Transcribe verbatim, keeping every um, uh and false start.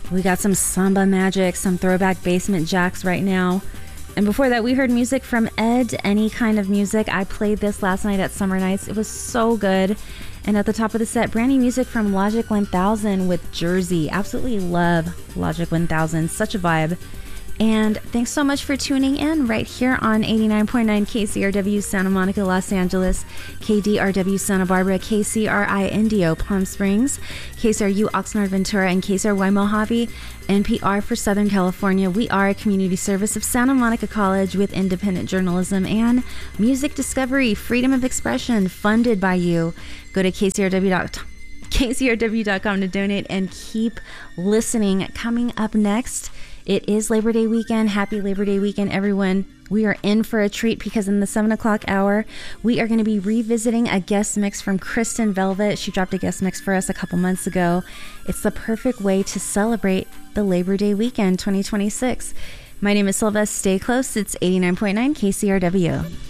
We got some Samba Magic, some throwback Basement Jacks right now. And before that, we heard music from Ed, Any Kind of Music. I played this last night at Summer Nights. It was so good. And at the top of the set, brand new music from Logic one thousand with Jersey. Absolutely love Logic one thousand. Such a vibe. And thanks so much for tuning in right here on eighty-nine point nine K C R W Santa Monica, Los Angeles, K D R W Santa Barbara, K C R I Indio, Palm Springs, K C R U Oxnard, Ventura, and K C R Y Mojave, N P R for Southern California. We are a community service of Santa Monica College with independent journalism and music discovery, freedom of expression, funded by you. Go to K C R W dot com. K C R W dot com to donate and keep listening. Coming up next, it is Labor Day weekend. Happy Labor Day weekend, everyone. We are in for a treat because in the seven o'clock hour, we are going to be revisiting a guest mix from Kristen Velvet. She dropped a guest mix for us a couple months ago. It's the perfect way to celebrate the Labor Day weekend twenty twenty-six. My name is Sylvester. Stay close. It's eighty-nine point nine K C R W.